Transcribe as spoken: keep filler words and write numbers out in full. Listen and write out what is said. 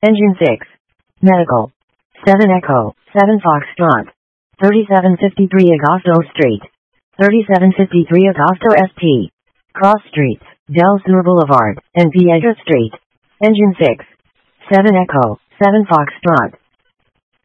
Engine six. Medical. seven Echo, seven Foxtrot. thirty-seven fifty-three Agosto Street. thirty-seven fifty-three Agosto S T. Cross Streets, Del Sur Boulevard, and Vieja Street. Engine six. seven Echo, seven Foxtrot.